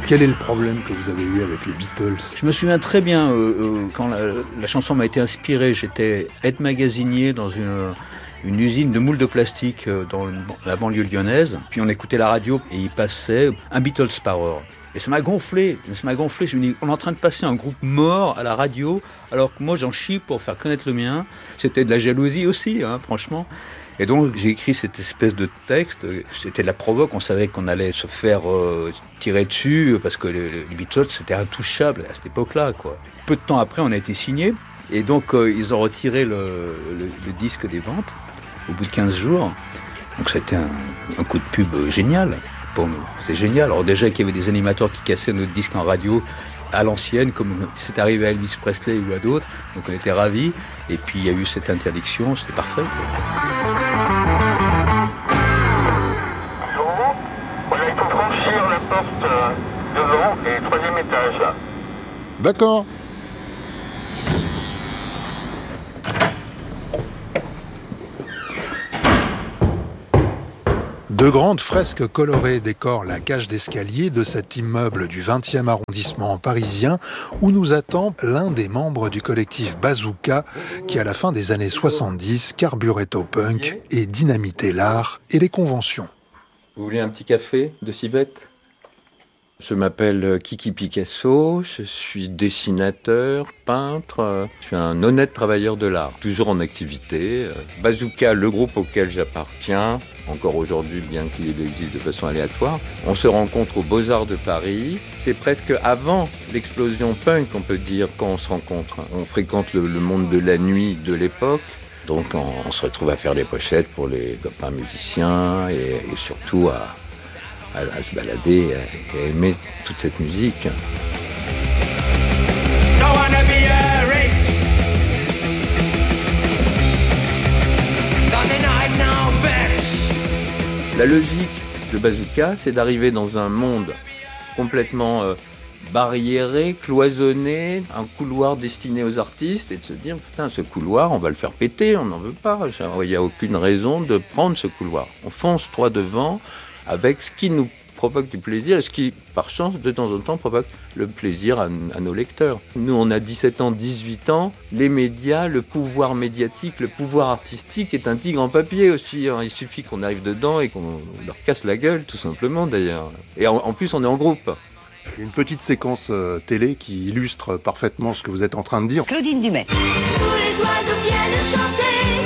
Quel est le problème que vous avez eu avec les Beatles ? Je me souviens très bien, quand la chanson m'a été inspirée, j'étais aide-magasinier dans une usine de moules de plastique dans la banlieue lyonnaise. Puis on écoutait la radio et il passait un Beatles par heure. Et ça m'a gonflé. Je me dis, on est en train de passer un groupe mort à la radio, alors que moi j'en chie pour faire connaître le mien. C'était de la jalousie aussi, franchement. Et donc j'ai écrit cette espèce de texte. C'était de la provoque. On savait qu'on allait se faire tirer dessus parce que les Beatles c'était intouchable à cette époque-là, quoi. Peu de temps après, on a été signé. Et donc ils ont retiré le disque des ventes au bout de 15 jours. Donc ça a été un coup de pub génial. Pour nous, c'est génial. Alors déjà qu'il y avait des animateurs qui cassaient notre disque en radio à l'ancienne, comme c'est arrivé à Elvis Presley ou à d'autres, donc on était ravis. Et puis il y a eu cette interdiction, c'était parfait. Voilà, il faut franchir la porte devant et 3e étage. D'accord. De grandes fresques colorées décorent la cage d'escalier de cet immeuble du 20e arrondissement parisien où nous attend l'un des membres du collectif Bazooka qui, à la fin des années 70, carburait au punk et dynamitait l'art et les conventions. Vous voulez un petit café de civette ? Je m'appelle Kiki Picasso, je suis dessinateur, peintre, je suis un honnête travailleur de l'art, toujours en activité. Bazooka, le groupe auquel j'appartiens, encore aujourd'hui bien qu'il existe de façon aléatoire, on se rencontre aux Beaux-Arts de Paris. C'est presque avant l'explosion punk, on peut dire, quand on se rencontre. On fréquente le monde de la nuit de l'époque. Donc on se retrouve à faire des pochettes pour les copains musiciens et surtout à se balader et à aimer toute cette musique. La logique de Bazooka, c'est d'arriver dans un monde complètement barriéré, cloisonné, un couloir destiné aux artistes et de se dire, putain, ce couloir, on va le faire péter, on n'en veut pas. Il n'y a aucune raison de prendre ce couloir. On fonce droit devant, avec ce qui nous provoque du plaisir et ce qui, par chance, de temps en temps, provoque le plaisir à nos lecteurs. Nous, on a 17 ans, 18 ans. Les médias, le pouvoir médiatique, le pouvoir artistique est un tigre en papier aussi. Il suffit qu'on arrive dedans et qu'on leur casse la gueule, tout simplement, d'ailleurs. Et en plus, on est en groupe. Il y a une petite séquence télé qui illustre parfaitement ce que vous êtes en train de dire. Claudine Dumais. Tous les oiseaux viennent chanter.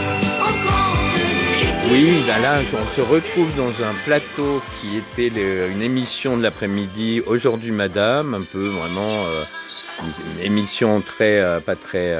Oui, là, on se retrouve dans un plateau qui était une émission de l'après-midi, Aujourd'hui Madame, un peu vraiment une émission pas très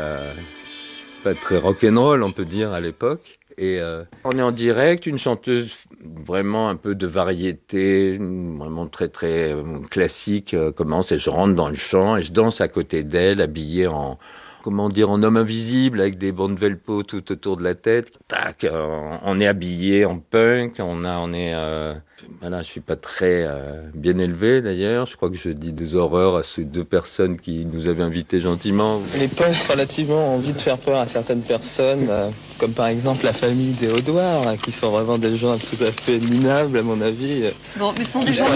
rock'n'roll, on peut dire, à l'époque. Et on est en direct, une chanteuse vraiment un peu de variété, vraiment très très classique, commence et je rentre dans le chant et je danse à côté d'elle, habillée en homme invisible, avec des bandes velpo tout autour de la tête. Tac, on est habillé en punk, je suis pas très bien élevé d'ailleurs. Je crois que je dis des horreurs à ces deux personnes qui nous avaient invités gentiment. Les punks relativement ont envie de faire peur à certaines personnes, comme par exemple la famille des Audouard, qui sont vraiment des gens tout à fait minables à mon avis. Bon, mais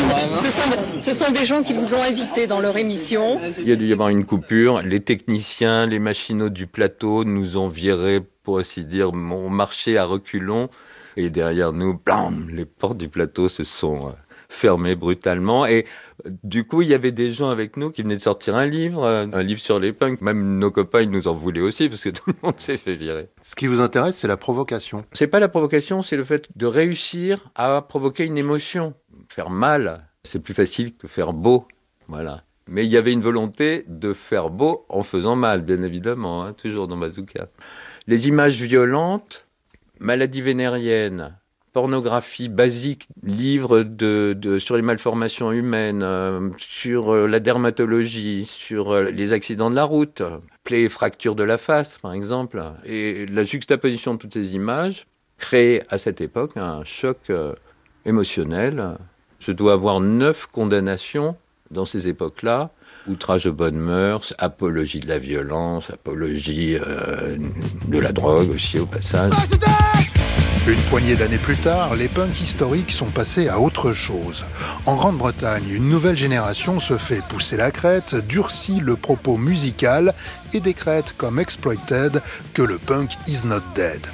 ce sont des gens qui vous ont invité dans leur émission. Il y a dû y avoir une coupure. Les techniciens, les machinaux du plateau nous ont virés, pour ainsi dire, on marchait à reculons. Et derrière nous, blam, les portes du plateau se sont fermées brutalement. Et du coup, il y avait des gens avec nous qui venaient de sortir un livre sur les punks. Même nos copains, ils nous en voulaient aussi, parce que tout le monde s'est fait virer. Ce qui vous intéresse, c'est la provocation. C'est pas la provocation, c'est le fait de réussir à provoquer une émotion. Faire mal, c'est plus facile que faire beau. Voilà. Mais il y avait une volonté de faire beau en faisant mal, bien évidemment, toujours dans Bazooka. Les images violentes, maladies vénériennes, pornographie basique, livres sur les malformations humaines, sur la dermatologie, sur les accidents de la route, plaies et fractures de la face, par exemple. Et la juxtaposition de toutes ces images crée à cette époque un choc émotionnel. Je dois avoir 9 condamnations dans ces époques-là. Outrage aux bonnes mœurs, apologie de la violence, apologie de la drogue aussi au passage. Une poignée d'années plus tard, les punks historiques sont passés à autre chose. En Grande-Bretagne, une nouvelle génération se fait pousser la crête, durcit le propos musical et décrète comme Exploited que le punk is not dead.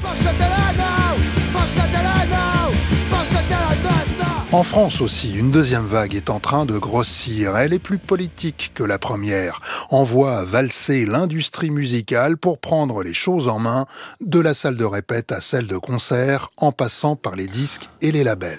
En France aussi, une deuxième vague est en train de grossir. Elle est plus politique que la première. On voit valser l'industrie musicale pour prendre les choses en main, de la salle de répète à celle de concert, en passant par les disques et les labels.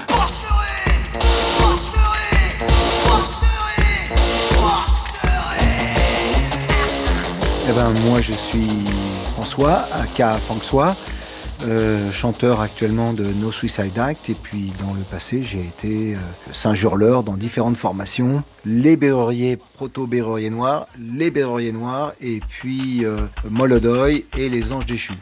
Eh ben, moi je suis François, aka François. Chanteur actuellement de No Suicide Act, et puis dans le passé j'ai été singe-hurleur dans différentes formations, les Berruriers, proto-Berruriers noirs, les Berruriers noirs, et puis Molodoy et les Anges déchus.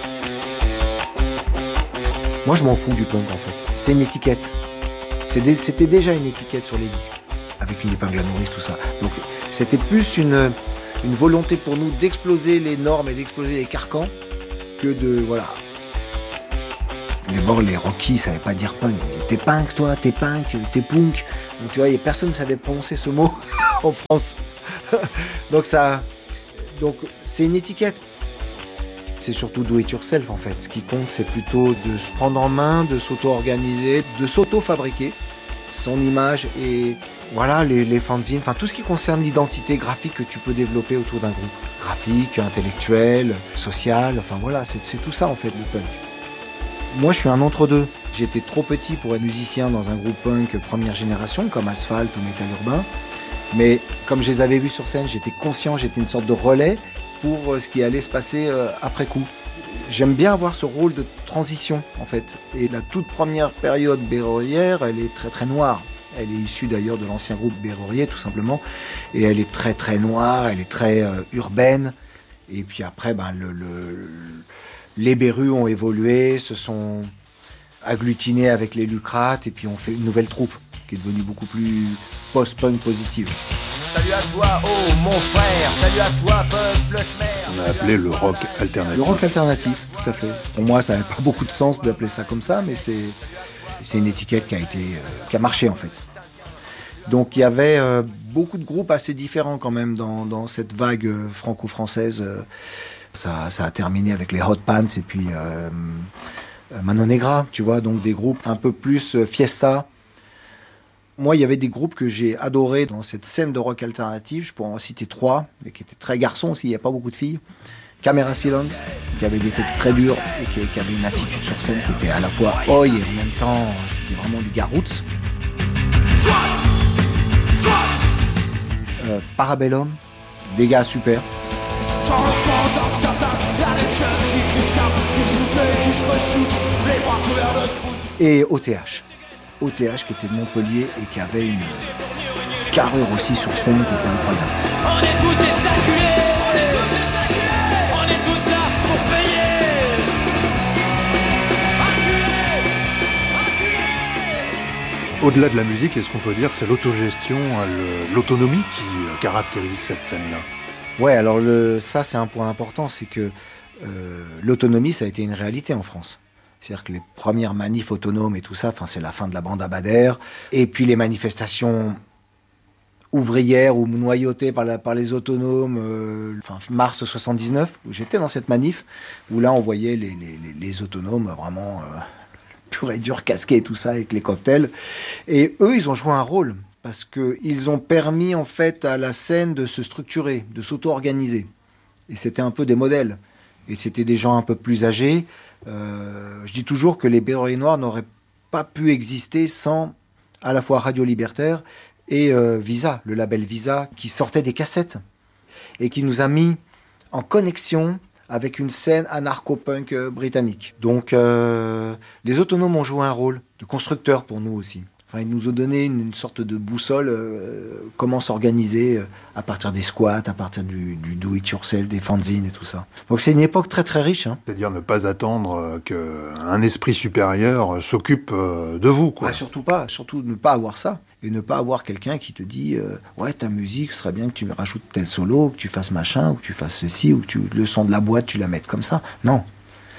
Moi je m'en fous du punk en fait, c'est une étiquette. C'était déjà une étiquette sur les disques, avec une épingle à nourrice, tout ça. Donc c'était plus une volonté pour nous d'exploser les normes et d'exploser les carcans que de, voilà. D'abord, les Rockies ne savaient pas dire punk. Ils disaient, t'es punk, toi, t'es punk, t'es punk. Donc, tu vois, personne ne savait prononcer ce mot en France. Donc, c'est une étiquette. C'est surtout do it yourself, en fait. Ce qui compte, c'est plutôt de se prendre en main, de s'auto-organiser, de s'auto-fabriquer son image et voilà, les fanzines, enfin, tout ce qui concerne l'identité graphique que tu peux développer autour d'un groupe. Graphique, intellectuel, social, enfin voilà, c'est tout ça, en fait, le punk. Moi, je suis un entre-deux. J'étais trop petit pour être musicien dans un groupe punk première génération, comme Asphalt ou Métal Urbain. Mais comme je les avais vus sur scène, j'étais conscient, j'étais une sorte de relais pour ce qui allait se passer après coup. J'aime bien avoir ce rôle de transition, en fait. Et la toute première période berrurière, elle est très très noire. Elle est issue d'ailleurs de l'ancien groupe Berrurier, tout simplement. Et elle est très très noire, elle est très urbaine. Et puis après, les Berrus ont évolué, se sont agglutinés avec les Lucrates et puis ont fait une nouvelle troupe qui est devenue beaucoup plus post-punk positive. Salut à toi, oh mon frère, salut à toi, peuple de mer. On a appelé le rock alternatif. Le rock alternatif, tout à fait. Pour moi, ça n'avait pas beaucoup de sens d'appeler ça comme ça, mais c'est une étiquette qui a marché en fait. Donc il y avait beaucoup de groupes assez différents quand même dans cette vague franco-française. Ça a terminé avec les Hot Pants et puis Manon Negra, tu vois, donc des groupes un peu plus fiesta. Moi, il y avait des groupes que j'ai adorés dans cette scène de rock alternatif. Je pourrais en citer 3, mais qui étaient très garçons aussi, il n'y a pas beaucoup de filles. Camera Silence, qui avait des textes très durs et qui avait une attitude sur scène qui était à la fois oi et en même temps, c'était vraiment du gars roots. Parabellum, des gars super. Et OTH qui était de Montpellier et qui avait une carrure aussi sur scène qui était incroyable. On est tous des saculés, on est tous des saculés, on est tous là pour payer. Au-delà de la musique, est-ce qu'on peut dire que c'est l'autogestion, l'autonomie qui caractérise cette scène-là ? Ouais, alors ça c'est un point important, c'est que l'autonomie ça a été une réalité en France. C'est-à-dire que les premières manifs autonomes et tout ça, c'est la fin de la bande Abadère, et puis les manifestations ouvrières ou noyautées par les autonomes, mars 79, où j'étais dans cette manif, où là on voyait les autonomes vraiment pur et dur, casqués et tout ça, avec les cocktails, et eux ils ont joué un rôle. Parce qu'ils ont permis en fait à la scène de se structurer, de s'auto-organiser. Et c'était un peu des modèles. Et c'était des gens un peu plus âgés. Je dis toujours que les Berruriers noirs n'auraient pas pu exister sans à la fois Radio Libertaire et Visa, le label Visa, qui sortait des cassettes et qui nous a mis en connexion avec une scène anarcho-punk britannique. Donc les autonomes ont joué un rôle de constructeur pour nous aussi. Enfin, ils nous ont donné une sorte de boussole, comment s'organiser à partir des squats, à partir du do-it-yourself, des fanzines et tout ça. Donc c'est une époque très très riche. Hein. C'est-à-dire ne pas attendre qu'un esprit supérieur s'occupe de vous, quoi. Ah, surtout pas, surtout ne pas avoir ça. Et ne pas avoir quelqu'un qui te dit ouais, ta musique, ce serait bien que tu rajoutes tel solo, que tu fasses machin, ou que tu fasses ceci, ou que le son de la boîte, tu la mettes comme ça. Non.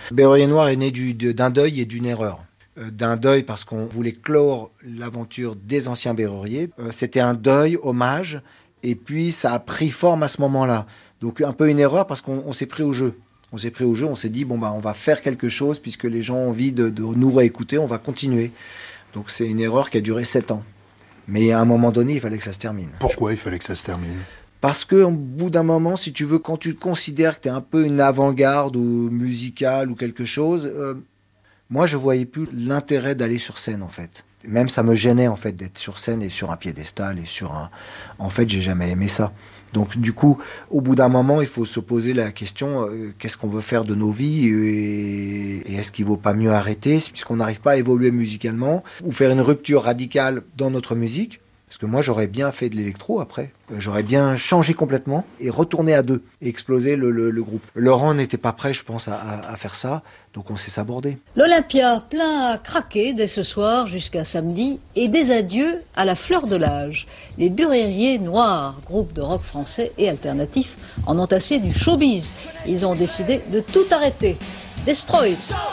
Berrurier Noir est né d'un deuil et d'une erreur. D'un deuil parce qu'on voulait clore l'aventure des anciens Berruriers. C'était un deuil, hommage, et puis ça a pris forme à ce moment-là. Donc un peu une erreur parce qu'on s'est pris au jeu. On s'est dit, on va faire quelque chose puisque les gens ont envie de nous réécouter, on va continuer. Donc c'est une erreur qui a duré 7 ans. Mais à un moment donné, il fallait que ça se termine. Pourquoi il fallait que ça se termine ? Parce qu'au bout d'un moment, si tu veux, quand tu considères que tu es un peu une avant-garde ou musicale ou quelque chose, moi je voyais plus l'intérêt d'aller sur scène en fait. Même ça me gênait en fait d'être sur scène et sur un piédestal et sur un... En fait, j'ai jamais aimé ça. Donc du coup, au bout d'un moment, il faut se poser la question qu'est-ce qu'on veut faire de nos vies et est-ce qu'il ne vaut pas mieux arrêter puisqu'on n'arrive pas à évoluer musicalement ou faire une rupture radicale dans notre musique. Parce que moi, j'aurais bien fait de l'électro après. J'aurais bien changé complètement et retourné à 2 et exploser le groupe. Laurent n'était pas prêt, je pense, à faire ça. Donc on s'est sabordé. L'Olympia plein à craquer dès ce soir jusqu'à samedi et des adieux à la fleur de l'âge. Les Berruriers Noirs, groupe de rock français et alternatif, en ont assez du showbiz. Ils ont décidé de tout arrêter. Destroy.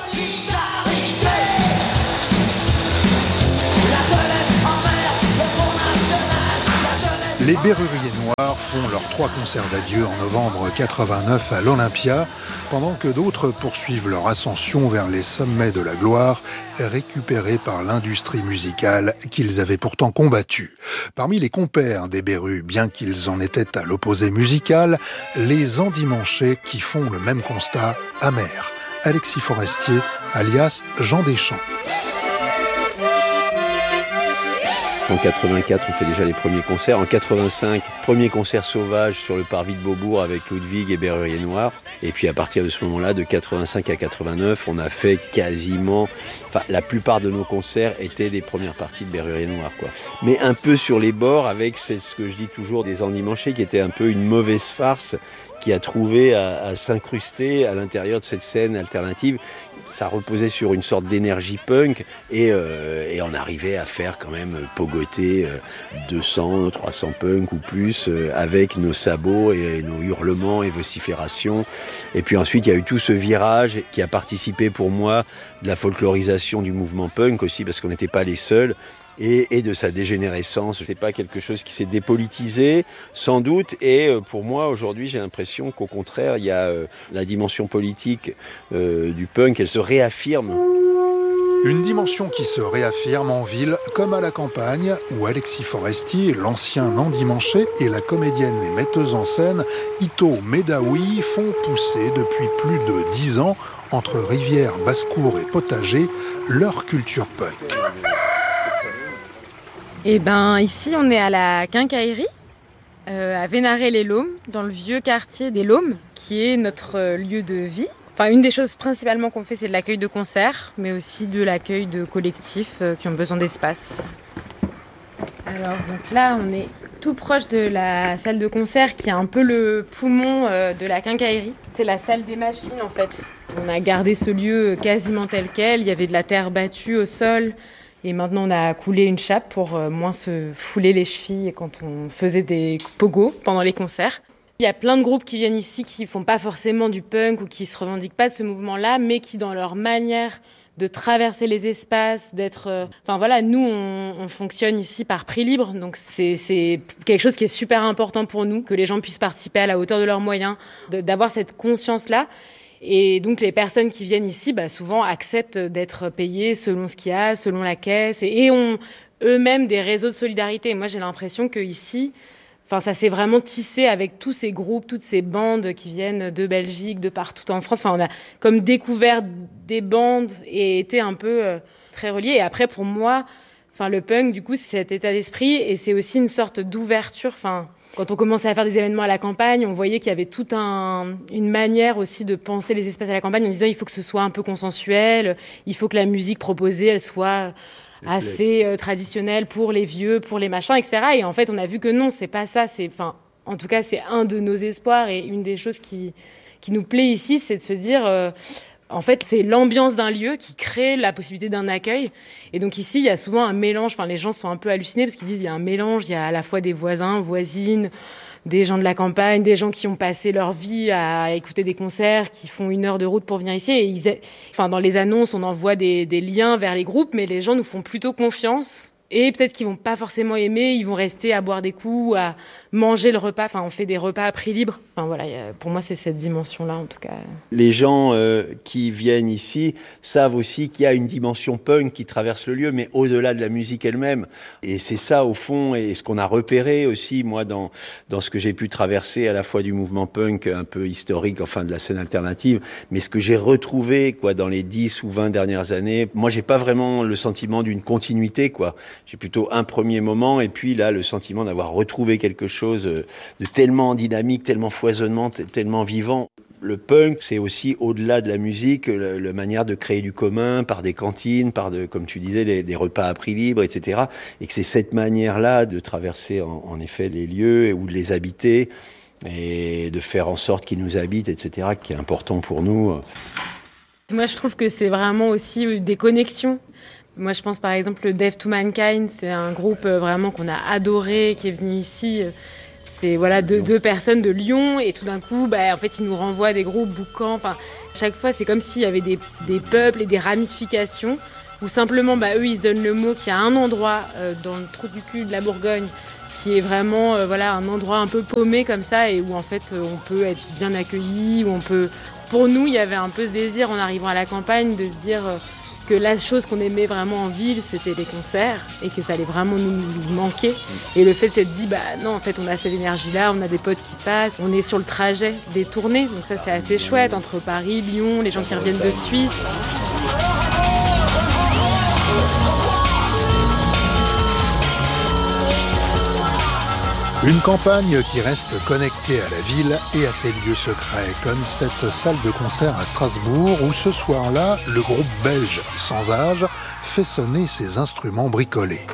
Les Berruriers Noirs font leurs 3 concerts d'adieu en novembre 89 à l'Olympia, pendant que d'autres poursuivent leur ascension vers les sommets de la gloire, récupérés par l'industrie musicale qu'ils avaient pourtant combattue. Parmi les compères des Berru, bien qu'ils en étaient à l'opposé musical, les endimanchés qui font le même constat amer. Alexis Forestier, alias Jean Deschamps. En 84, on fait déjà les premiers concerts. En 85, premier concert sauvage sur le parvis de Beaubourg avec Ludwig et Berrurier Noir. Et puis à partir de ce moment-là, de 85 à 89, on a fait quasiment... Enfin, la plupart de nos concerts étaient des premières parties de Berrurier Noir, quoi. Mais un peu sur les bords, avec ce que je dis toujours des endimanchés, qui était un peu une mauvaise farce, qui a trouvé à s'incruster à l'intérieur de cette scène alternative. Ça reposait sur une sorte d'énergie punk et on arrivait à faire quand même pogoter 200, 300 punk ou plus avec nos sabots et nos hurlements et vociférations. Et puis ensuite, il y a eu tout ce virage qui a participé pour moi de la folklorisation du mouvement punk aussi, parce qu'on n'était pas les seuls. Et de sa dégénérescence. C'est pas quelque chose qui s'est dépolitisé, sans doute. Et pour moi, aujourd'hui, j'ai l'impression qu'au contraire, il y a la dimension politique du punk, elle se réaffirme. Une dimension qui se réaffirme en ville comme à la campagne, où Alexis Forestier, l'ancien endimanché, et la comédienne et metteuse en scène Ito Medaoui font pousser depuis plus de 10 ans, entre rivières, basse-cour et potager, leur culture punk. Eh ben, ici, on est à la Quincaillerie, à Vénaré-les-Laumes, dans le vieux quartier des Laumes, qui est notre lieu de vie. Enfin, une des choses principalement qu'on fait, c'est de l'accueil de concerts, mais aussi de l'accueil de collectifs qui ont besoin d'espace. Alors, donc là, on est tout proche de la salle de concert, qui est un peu le poumon de la Quincaillerie. C'est la salle des machines, en fait. On a gardé ce lieu quasiment tel quel. Il y avait de la terre battue au sol. Et maintenant, on a coulé une chape pour moins se fouler les chevilles quand on faisait des pogos pendant les concerts. Il y a plein de groupes qui viennent ici qui ne font pas forcément du punk ou qui ne se revendiquent pas de ce mouvement-là, mais qui, dans leur manière de traverser les espaces, d'être... Enfin voilà, nous, on fonctionne ici par prix libre, donc c'est quelque chose qui est super important pour nous, que les gens puissent participer à la hauteur de leurs moyens, d'avoir cette conscience-là. Et donc les personnes qui viennent ici, souvent acceptent d'être payées selon ce qu'il y a, selon la caisse, et ont eux-mêmes des réseaux de solidarité. Et moi, j'ai l'impression qu'ici, ça s'est vraiment tissé avec tous ces groupes, toutes ces bandes qui viennent de Belgique, de partout en France. On a comme découvert des bandes et été un peu très reliés. Et après, pour moi, le punk, du coup, c'est cet état d'esprit et c'est aussi une sorte d'ouverture. Quand on commençait à faire des événements à la campagne, on voyait qu'il y avait toute une manière aussi de penser les espaces à la campagne en disant il faut que ce soit un peu consensuel, il faut que la musique proposée, elle soit assez traditionnelle pour les vieux, pour les machins, etc. Et en fait, on a vu que non, c'est pas ça. En tout cas, c'est un de nos espoirs et une des choses qui nous plaît ici, c'est de se dire... En fait, c'est l'ambiance d'un lieu qui crée la possibilité d'un accueil. Et donc ici, il y a souvent un mélange. Enfin, les gens sont un peu hallucinés parce qu'ils disent qu'il y a un mélange. Il y a à la fois des voisins, voisines, des gens de la campagne, des gens qui ont passé leur vie à écouter des concerts, qui font 1 heure de route pour venir ici. Et dans les annonces, on envoie des liens vers les groupes, mais les gens nous font plutôt confiance. Et peut-être qu'ils vont pas forcément aimer, ils vont rester à boire des coups, à manger le repas. Enfin, on fait des repas à prix libre. Enfin, voilà, pour moi, c'est cette dimension-là, en tout cas. Les gens qui viennent ici savent aussi qu'il y a une dimension punk qui traverse le lieu, mais au-delà de la musique elle-même. Et c'est ça, au fond, et ce qu'on a repéré aussi, moi, dans ce que j'ai pu traverser, à la fois du mouvement punk un peu historique, enfin de la scène alternative, mais ce que j'ai retrouvé, quoi, dans les 10 ou 20 dernières années. Moi, j'ai pas vraiment le sentiment d'une continuité, quoi. J'ai plutôt un premier moment, et puis là, le sentiment d'avoir retrouvé quelque chose de tellement dynamique, tellement foisonnant, tellement vivant. Le punk, c'est aussi, au-delà de la musique, la manière de créer du commun par des cantines, comme tu disais, des repas à prix libre, etc. Et que c'est cette manière-là de traverser, en effet, les lieux ou de les habiter et de faire en sorte qu'ils nous habitent, etc., qui est important pour nous. Moi, je trouve que c'est vraiment aussi des connexions. Moi, je pense par exemple Deaf to Mankind, c'est un groupe vraiment qu'on a adoré, qui est venu ici. C'est deux personnes de Lyon et tout d'un coup, en fait, ils nous renvoient des groupes boucans. Enfin, chaque fois, c'est comme s'il y avait des peuples et des ramifications où simplement, eux, ils se donnent le mot qu'il y a un endroit dans le trou du cul de la Bourgogne qui est vraiment un endroit un peu paumé comme ça et où en fait, on peut être bien accueilli, où on peut... Pour nous, il y avait un peu ce désir en arrivant à la campagne de se dire... que la chose qu'on aimait vraiment en ville, c'était les concerts et que ça allait vraiment nous manquer. Et le fait de s'être dit, non, en fait, on a cette énergie-là, on a des potes qui passent, on est sur le trajet des tournées. Donc ça, c'est assez chouette, entre Paris, Lyon, les gens qui reviennent de Suisse. Une campagne qui reste connectée à la ville et à ses lieux secrets, comme cette salle de concert à Strasbourg où ce soir-là, le groupe belge Sans Âge fait sonner ses instruments bricolés.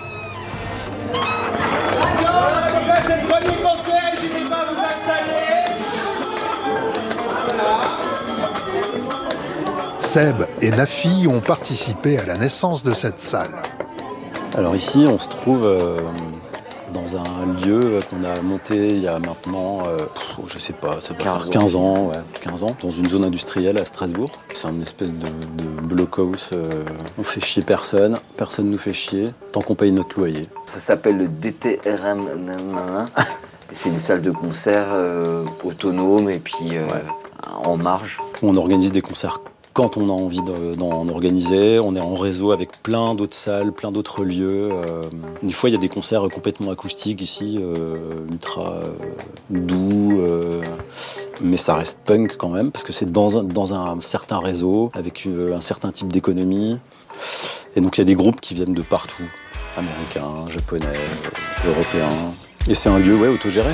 Seb et Nafi ont participé à la naissance de cette salle. Alors ici, on se trouve... dans un lieu qu'on a monté il y a maintenant, je sais pas, ça doit faire 15 ans, 15 ans, dans une zone industrielle à Strasbourg. C'est une espèce de blockhouse, on fait chier personne nous fait chier, tant qu'on paye notre loyer. Ça s'appelle le DTRM, c'est une salle de concert autonome et puis en marge. On organise des concerts quand on a envie d'en organiser. On est en réseau avec plein d'autres salles, plein d'autres lieux. Des fois, il y a des concerts complètement acoustiques ici, ultra doux, mais ça reste punk quand même, parce que c'est dans un certain réseau, avec un certain type d'économie. Et donc, il y a des groupes qui viennent de partout, américains, japonais, européens. Et c'est un lieu autogéré.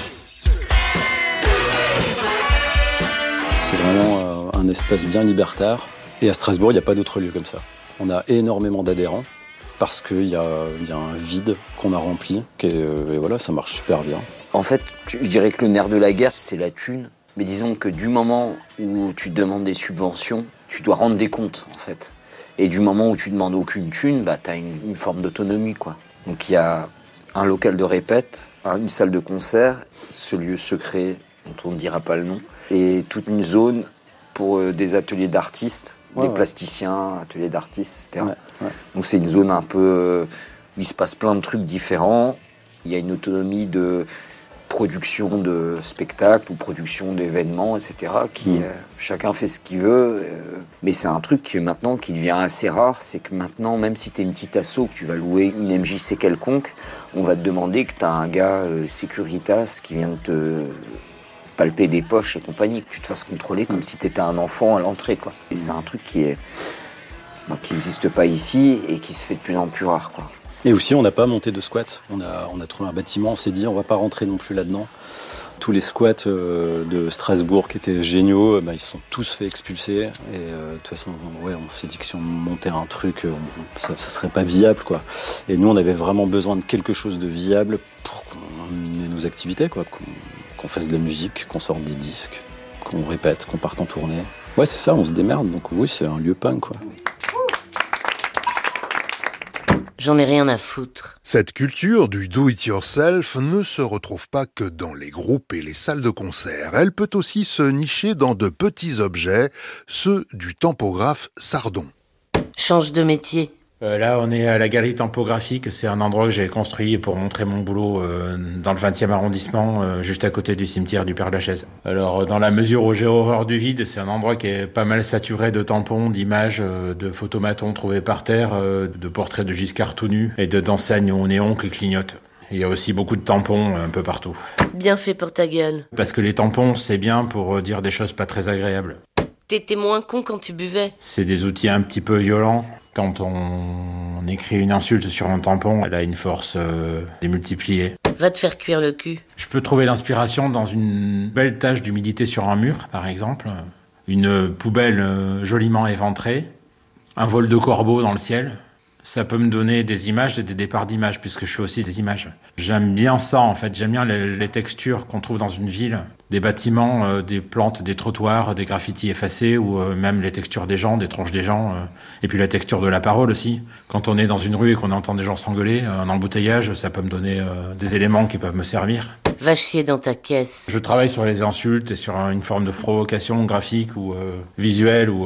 C'est vraiment un espace bien libertaire. Et à Strasbourg, il n'y a pas d'autre lieu comme ça. On a énormément d'adhérents parce qu'il y a un vide qu'on a rempli. Et voilà, ça marche super bien. En fait, je dirais que le nerf de la guerre, c'est la thune. Mais disons que du moment où tu demandes des subventions, tu dois rendre des comptes, en fait. Et du moment où tu demandes aucune thune, tu as une forme d'autonomie, quoi. Donc il y a un local de répète, une salle de concert, ce lieu secret dont on ne dira pas le nom, et toute une zone pour des ateliers d'artistes, des plasticiens, ateliers d'artistes, etc. Donc c'est une zone un peu où il se passe plein de trucs différents. Il y a une autonomie de production de spectacles ou production d'événements, etc. Chacun fait ce qu'il veut. Mais c'est un truc maintenant qui devient assez rare. C'est que maintenant, même si tu es une petite asso, que tu vas louer une MJC quelconque, on va te demander que tu as un gars Securitas qui vient de te palper des poches et compagnie, que tu te fasses contrôler comme si tu étais un enfant à l'entrée, quoi. Et c'est un truc qui n'existe pas ici et qui se fait de plus en plus rare, quoi. Et aussi, on n'a pas monté de squat. On a trouvé un bâtiment, on s'est dit, on va pas rentrer non plus là-dedans. Tous les squats de Strasbourg qui étaient géniaux, ils se sont tous fait expulser. Et de toute façon, on s'est dit que si on montait un truc, ça serait pas viable, quoi. Et nous, on avait vraiment besoin de quelque chose de viable pour qu'on ait nos activités, quoi. Qu'on fasse de la musique, qu'on sorte des disques, qu'on répète, qu'on parte en tournée. Ouais, c'est ça, on se démerde, donc oui, c'est un lieu punk, quoi. J'en ai rien à foutre. Cette culture du do-it-yourself ne se retrouve pas que dans les groupes et les salles de concert. Elle peut aussi se nicher dans de petits objets, ceux du tampographe Sardon. Change de métier. Là, on est à la Galerie Tampographique. C'est un endroit que j'ai construit pour montrer mon boulot dans le 20e arrondissement, juste à côté du cimetière du Père-Lachaise. Alors, dans la mesure où j'ai horreur du vide, c'est un endroit qui est pas mal saturé de tampons, d'images, de photomatons trouvés par terre, de portraits de Giscard tout nu et d'enseignes au néon qui clignotent. Il y a aussi beaucoup de tampons un peu partout. Bien fait pour ta gueule. Parce que les tampons, c'est bien pour dire des choses pas très agréables. T'étais moins con quand tu buvais. C'est des outils un petit peu violents. Quand on écrit une insulte sur un tampon, elle a une force démultipliée. Va te faire cuire le cul. Je peux trouver l'inspiration dans une belle tache d'humidité sur un mur, par exemple. Une poubelle joliment éventrée. Un vol de corbeau dans le ciel. Ça peut me donner des images et des départs d'images, puisque je fais aussi des images. J'aime bien ça, en fait. J'aime bien les textures qu'on trouve dans une ville. Des bâtiments, des plantes, des trottoirs, des graffitis effacés, ou même les textures des gens, des tronches des gens. Et puis la texture de la parole aussi. Quand on est dans une rue et qu'on entend des gens s'engueuler, un embouteillage, ça peut me donner des éléments qui peuvent me servir. Va chier dans ta caisse. Je travaille sur les insultes et sur une forme de provocation graphique ou visuelle ou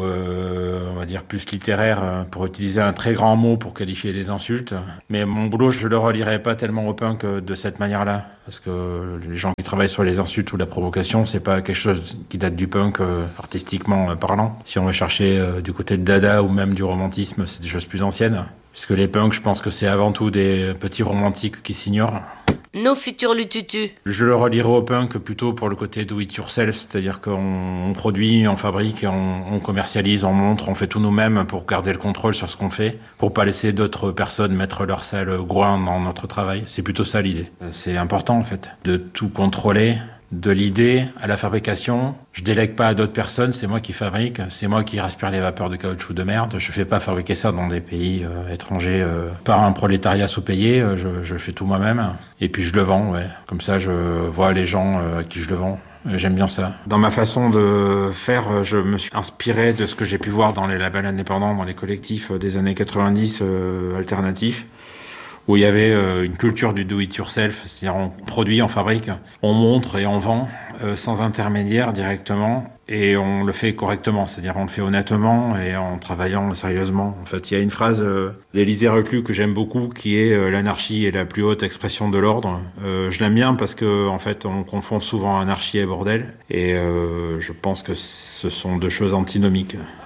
on va dire plus littéraire pour utiliser un très grand mot pour qualifier les insultes. Mais mon boulot, je le relierai pas tellement au punk de cette manière-là. Parce que les gens qui travaillent sur les insultes ou la provocation, c'est pas quelque chose qui date du punk artistiquement parlant. Si on va chercher du côté de Dada ou même du romantisme, c'est des choses plus anciennes. Puisque les punks, je pense que c'est avant tout des petits romantiques qui s'ignorent. Nos futurs lututus. Je le relierai au punk plutôt pour le côté do it yourself, c'est-à-dire qu'on produit, on fabrique, on commercialise, on montre, on fait tout nous-mêmes pour garder le contrôle sur ce qu'on fait, pour pas laisser d'autres personnes mettre leur sale groin dans notre travail. C'est plutôt ça l'idée. C'est important en fait, de tout contrôler. De l'idée à la fabrication, je délègue pas à d'autres personnes, c'est moi qui fabrique, c'est moi qui respire les vapeurs de caoutchouc de merde. Je fais pas fabriquer ça dans des pays étrangers par un prolétariat sous-payé, je fais tout moi-même. Et puis je le vends, ouais. Comme ça je vois les gens à qui je le vends. J'aime bien ça. Dans ma façon de faire, je me suis inspiré de ce que j'ai pu voir dans les labels indépendants, dans les collectifs des années 90 alternatifs, où il y avait une culture du do-it-yourself, c'est-à-dire on produit, on fabrique, on montre et on vend sans intermédiaire directement, et on le fait correctement, c'est-à-dire on le fait honnêtement et en travaillant sérieusement. En fait, il y a une phrase d'Élisée Reclus que j'aime beaucoup, qui est l'anarchie est la plus haute expression de l'ordre. Je l'aime bien parce que en fait, on confond souvent anarchie et bordel, et je pense que ce sont deux choses antinomiques.